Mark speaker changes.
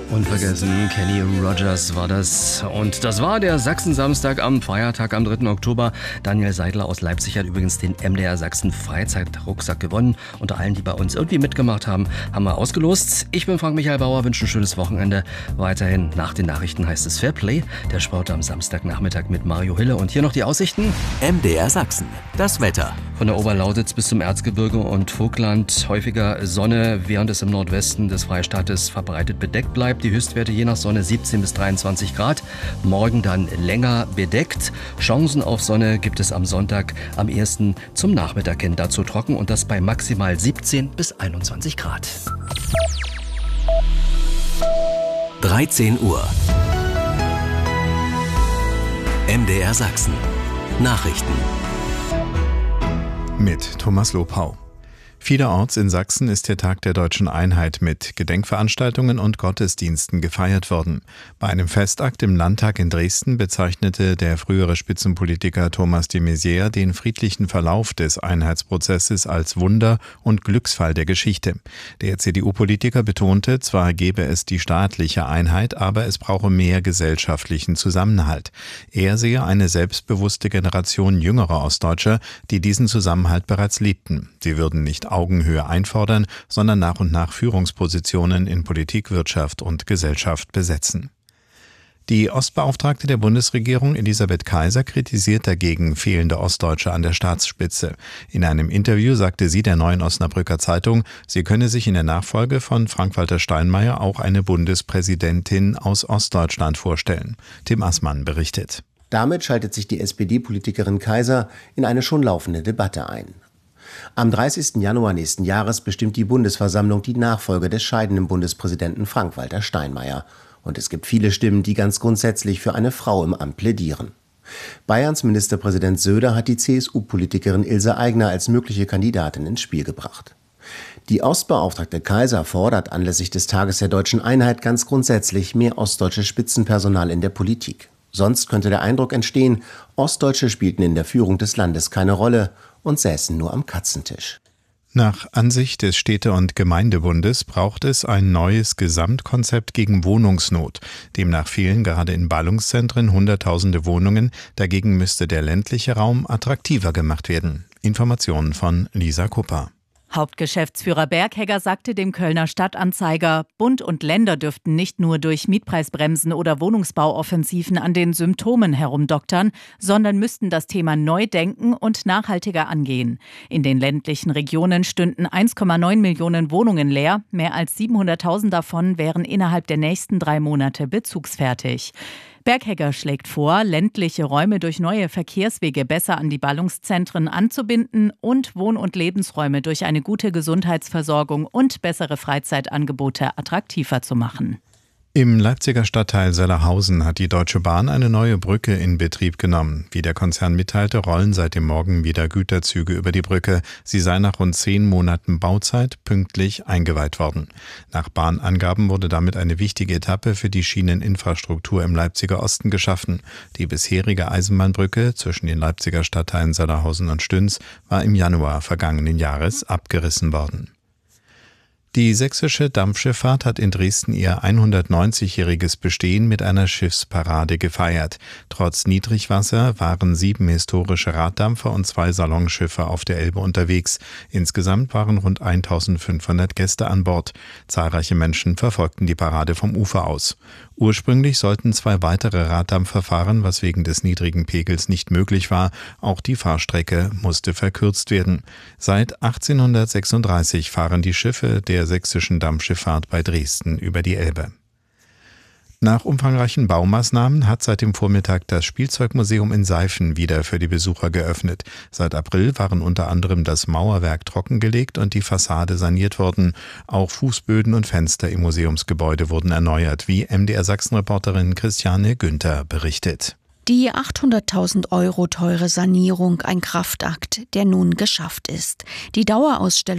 Speaker 1: Unvergessen, Kenny Rogers war das. Und das war der Sachsen-Samstag am Feiertag am 3. Oktober. Daniel Seidler aus Leipzig hat übrigens den MDR Sachsen Freizeitrucksack gewonnen. Unter allen, die bei uns irgendwie mitgemacht haben, haben wir ausgelost. Ich bin Frank-Michael Bauer, wünsche ein schönes Wochenende. Weiterhin nach den Nachrichten heißt es Fairplay. Der Sport am Samstagnachmittag mit Mario Hille. Und hier noch die Aussichten.
Speaker 2: MDR Sachsen, das Wetter.
Speaker 1: Von der Oberlausitz bis zum Erzgebirge und Vogtland häufiger Sonne, während es im Nordwesten des Freistaates verbreitet bedeckt bleibt. Die Höchstwerte je nach Sonne 17 bis 23 Grad. Morgen dann länger bedeckt. Chancen auf Sonne gibt es am Sonntag am ehesten zum Nachmittag hin. Dazu trocken und das bei maximal 17 bis 21 Grad.
Speaker 2: 13 Uhr. MDR Sachsen. Nachrichten.
Speaker 3: Mit Thomas Lopau. Vielerorts in Sachsen ist der Tag der Deutschen Einheit mit Gedenkveranstaltungen und Gottesdiensten gefeiert worden. Bei einem Festakt im Landtag in Dresden bezeichnete der frühere Spitzenpolitiker Thomas de Maizière den friedlichen Verlauf des Einheitsprozesses als Wunder und Glücksfall der Geschichte. Der CDU-Politiker betonte, zwar gebe es die staatliche Einheit, aber es brauche mehr gesellschaftlichen Zusammenhalt. Er sehe eine selbstbewusste Generation jüngerer Ostdeutscher, die diesen Zusammenhalt bereits lebten. Sie würden nicht Augenhöhe einfordern, sondern nach und nach Führungspositionen in Politik, Wirtschaft und Gesellschaft besetzen. Die Ostbeauftragte der Bundesregierung Elisabeth Kaiser kritisiert dagegen fehlende Ostdeutsche an der Staatsspitze. In einem Interview sagte sie der Neuen Osnabrücker Zeitung, sie könne sich in der Nachfolge von Frank-Walter Steinmeier auch eine Bundespräsidentin aus Ostdeutschland vorstellen. Tim Assmann berichtet.
Speaker 4: Damit schaltet sich die SPD-Politikerin Kaiser in eine schon laufende Debatte ein. Am 30. Januar nächsten Jahres bestimmt die Bundesversammlung die Nachfolge des scheidenden Bundespräsidenten Frank-Walter Steinmeier. Und es gibt viele Stimmen, die ganz grundsätzlich für eine Frau im Amt plädieren. Bayerns Ministerpräsident Söder hat die CSU-Politikerin Ilse Aigner als mögliche Kandidatin ins Spiel gebracht. Die Ostbeauftragte Kaiser fordert anlässlich des Tages der Deutschen Einheit ganz grundsätzlich mehr ostdeutsches Spitzenpersonal in der Politik. Sonst könnte der Eindruck entstehen, Ostdeutsche spielten in der Führung des Landes keine Rolle und säßen nur am Katzentisch.
Speaker 3: Nach Ansicht des Städte- und Gemeindebundes braucht es ein neues Gesamtkonzept gegen Wohnungsnot. Demnach fehlen gerade in Ballungszentren Hunderttausende Wohnungen. Dagegen müsste der ländliche Raum attraktiver gemacht werden. Informationen von Lisa Kupper.
Speaker 5: Hauptgeschäftsführer Berghegger sagte dem Kölner Stadtanzeiger, Bund und Länder dürften nicht nur durch Mietpreisbremsen oder Wohnungsbauoffensiven an den Symptomen herumdoktern, sondern müssten das Thema neu denken und nachhaltiger angehen. In den ländlichen Regionen stünden 1,9 Millionen Wohnungen leer. Mehr als 700.000 davon wären innerhalb der nächsten 3 Monate bezugsfertig. Berghegger schlägt vor, ländliche Räume durch neue Verkehrswege besser an die Ballungszentren anzubinden und Wohn- und Lebensräume durch eine gute Gesundheitsversorgung und bessere Freizeitangebote attraktiver zu machen.
Speaker 3: Im Leipziger Stadtteil Sellerhausen hat die Deutsche Bahn eine neue Brücke in Betrieb genommen. Wie der Konzern mitteilte, rollen seit dem Morgen wieder Güterzüge über die Brücke. Sie sei nach rund 10 Monaten Bauzeit pünktlich eingeweiht worden. Nach Bahnangaben wurde damit eine wichtige Etappe für die Schieneninfrastruktur im Leipziger Osten geschaffen. Die bisherige Eisenbahnbrücke zwischen den Leipziger Stadtteilen Sellerhausen und Stüns war im Januar vergangenen Jahres abgerissen worden. Die sächsische Dampfschifffahrt hat in Dresden ihr 190-jähriges Bestehen mit einer Schiffsparade gefeiert. Trotz Niedrigwasser waren 7 historische Raddampfer und 2 Salonschiffe auf der Elbe unterwegs. Insgesamt waren rund 1.500 Gäste an Bord. Zahlreiche Menschen verfolgten die Parade vom Ufer aus. Ursprünglich sollten 2 weitere Raddampfer fahren, was wegen des niedrigen Pegels nicht möglich war. Auch die Fahrstrecke musste verkürzt werden. Seit 1836 fahren die Schiffe der sächsischen Dampfschifffahrt bei Dresden über die Elbe. Nach umfangreichen Baumaßnahmen hat seit dem Vormittag das Spielzeugmuseum in Seifen wieder für die Besucher geöffnet. Seit April waren unter anderem das Mauerwerk trockengelegt und die Fassade saniert worden. Auch Fußböden und Fenster im Museumsgebäude wurden erneuert, wie MDR Sachsen-Reporterin Christiane Günther berichtet.
Speaker 6: Die 800.000 € teure Sanierung, ein Kraftakt, der nun geschafft ist. Die Dauerausstellung